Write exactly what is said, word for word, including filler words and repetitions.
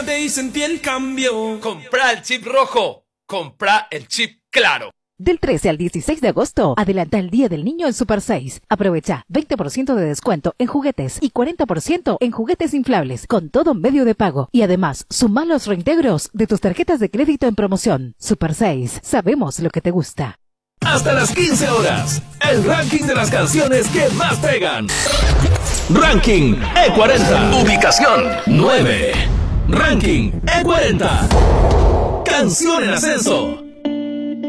Y sentí el cambio. Compra el chip rojo. Compra el chip claro. Del trece al dieciséis de agosto, adelanta el Día del Niño en Super seis. Aprovecha veinte por ciento de descuento en juguetes y cuarenta por ciento en juguetes inflables, con todo medio de pago. Y además, suma los reintegros de tus tarjetas de crédito en promoción. Super seis, sabemos lo que te gusta. Hasta las quince horas, el ranking de las canciones que más pegan. Ranking E cuarenta. Ubicación nueve. Ranking E cuarenta. Canción en ascenso.